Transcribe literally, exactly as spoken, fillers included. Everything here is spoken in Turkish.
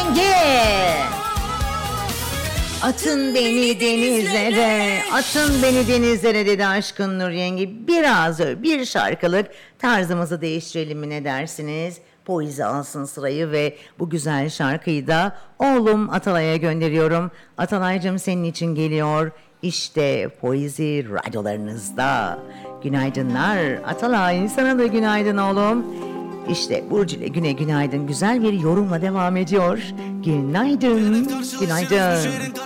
Yengi. Atın beni denizlere, atın beni denizlere dedi Aşkın Nur Yengi. Biraz öyle bir şarkılık tarzımızı değiştirelim mi ne dersiniz? Poizi alsın sırayı ve bu güzel şarkıyı da oğlum Atalay'a gönderiyorum. Atalaycığım senin için geliyor. İşte Poizi radyolarınızda. Günaydınlar Atalay, sana da günaydın oğlum. İşte Burcu ile Güne günaydın güzel bir yorumla devam ediyor. Günaydın, günaydın.